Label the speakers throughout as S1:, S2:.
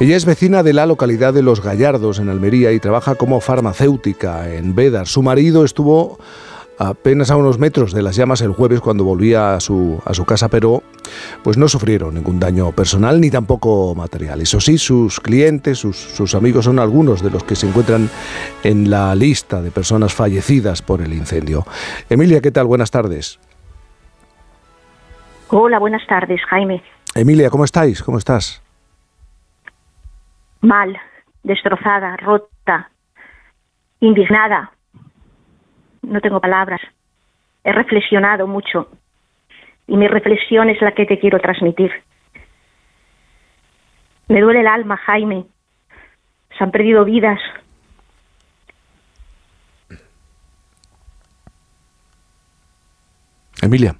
S1: Ella es vecina de la localidad de Los Gallardos, en Almería, y trabaja como farmacéutica en Bédar. Su marido estuvo apenas a unos metros de las llamas el jueves cuando volvía a su casa, pero pues no sufrieron ningún daño personal ni tampoco material. Eso sí, sus clientes, sus amigos son algunos de los que se encuentran en la lista de personas fallecidas por el incendio. Emilia, ¿qué tal? Buenas tardes.
S2: Hola, buenas tardes, Jaime.
S1: Emilia, ¿cómo estáis? ¿Cómo estás?
S2: Mal, destrozada, rota, indignada. No tengo palabras. He reflexionado mucho y mi reflexión es la que te quiero transmitir. Me duele el alma, Jaime. Se han perdido vidas.
S1: Emilia.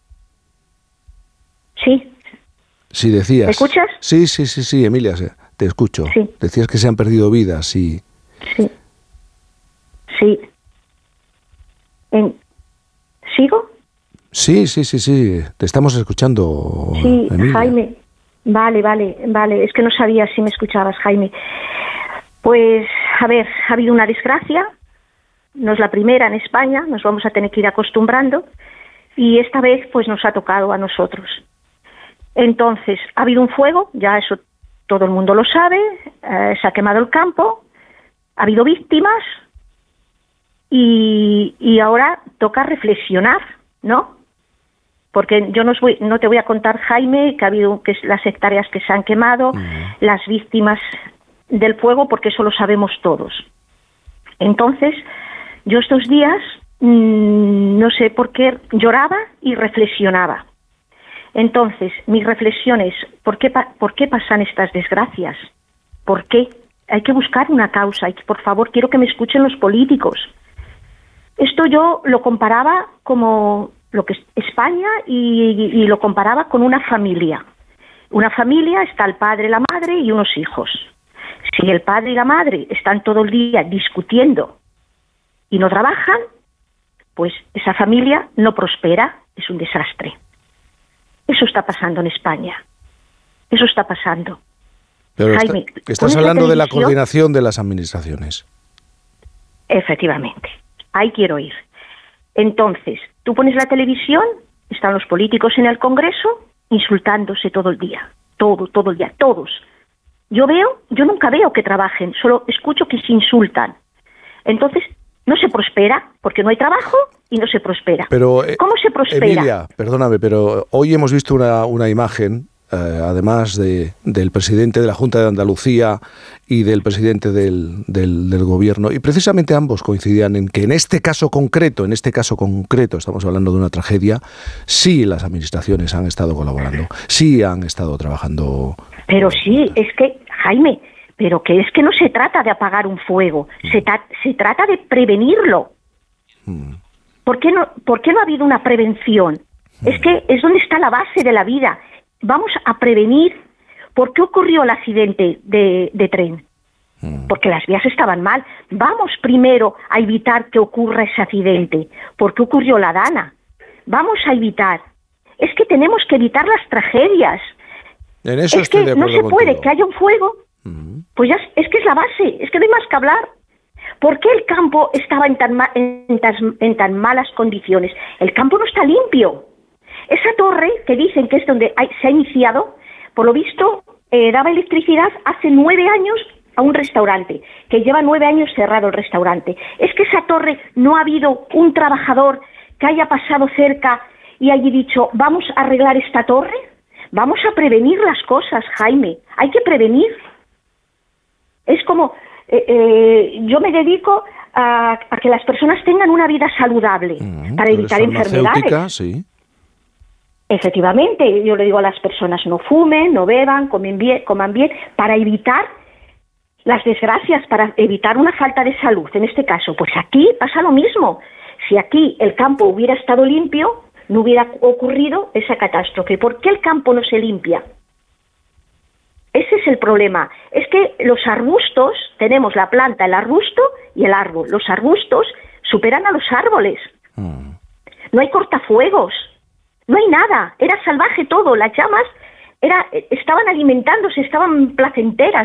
S2: Sí.
S1: Sí, decías.
S2: ¿Me escuchas?
S1: Sí, Emilia, te escucho.
S2: Sí.
S1: Decías que se han perdido vidas y...
S2: Sí. ¿Sigo?
S1: Sí, te estamos escuchando,
S2: Sí,
S1: Emilia.
S2: Jaime. Vale. Es que no sabía si me escuchabas, Jaime. Pues, a ver, ha habido una desgracia. No es la primera en España, nos vamos a tener que ir acostumbrando. Y esta vez, pues, nos ha tocado a nosotros. Entonces, ha habido un fuego, ya eso todo el mundo lo sabe. Se ha quemado el campo. Ha habido víctimas. Y ahora toca reflexionar, ¿no? Porque yo no te voy a contar, Jaime, que ha habido las hectáreas que se han quemado, las víctimas del fuego, porque eso lo sabemos todos. Entonces, yo estos días, no sé por qué, lloraba y reflexionaba. Entonces, mi reflexión es, ¿por qué pasan estas desgracias? ¿Por qué? Hay que buscar una causa y, por favor, quiero que me escuchen los políticos. Esto yo lo comparaba como lo que es España y lo comparaba con una familia. Una familia está el padre, la madre y unos hijos. Si el padre y la madre están todo el día discutiendo y no trabajan, pues esa familia no prospera, es un desastre. Eso está pasando en España. Eso está pasando.
S1: Pero
S2: Jaime,
S1: estás hablando de la coordinación de las administraciones.
S2: Efectivamente. Ahí quiero ir. Entonces, tú pones la televisión, están los políticos en el Congreso insultándose todo el día. Todo el día, todos. Yo nunca veo que trabajen, solo escucho que se insultan. Entonces, no se prospera, porque no hay trabajo y no se prospera.
S1: Pero,
S2: ¿cómo se prospera?
S1: Emilia, perdóname, pero hoy hemos visto una imagen, además del presidente de la Junta de Andalucía y del presidente del gobierno, y precisamente ambos coincidían en que en este caso concreto, estamos hablando de una tragedia, sí las administraciones han estado colaborando, sí han estado trabajando.
S2: Pero sí, es que, Jaime, pero que es que no se trata de apagar un fuego, se trata de prevenirlo. ¿Por qué no ha habido una prevención? Es que es donde está la base de la vida. Vamos a prevenir. ¿Por qué ocurrió el accidente de tren? Porque las vías estaban mal. Vamos primero a evitar que ocurra ese accidente. ¿Por qué ocurrió la Dana? Vamos a evitar. Es que tenemos que evitar las tragedias.
S1: En eso
S2: es que no se puede que haya un fuego. Pues ya es que es la base. Es que no hay más que hablar. ¿Por qué el campo estaba en tan malas condiciones? El campo no está limpio. Esa torre que dicen que es donde se ha iniciado, por lo visto, daba electricidad hace 9 años a un restaurante, que lleva 9 años cerrado el restaurante. Es que esa torre no ha habido un trabajador que haya pasado cerca y haya dicho, vamos a arreglar esta torre, vamos a prevenir las cosas, Jaime, hay que prevenir. Es como, yo me dedico a que las personas tengan una vida saludable para evitar enfermedades.
S1: Sí.
S2: Efectivamente, yo le digo a las personas, no fumen, no beban, coman bien, para evitar las desgracias, para evitar una falta de salud. En este caso, pues aquí pasa lo mismo. Si aquí el campo hubiera estado limpio, no hubiera ocurrido esa catástrofe. ¿Por qué el campo no se limpia? Ese es el problema. Es que los arbustos, tenemos la planta, el arbusto y el árbol. Los arbustos superan a los árboles. No hay cortafuegos. No hay nada, era salvaje todo, las llamas estaban alimentándose, estaban placenteras,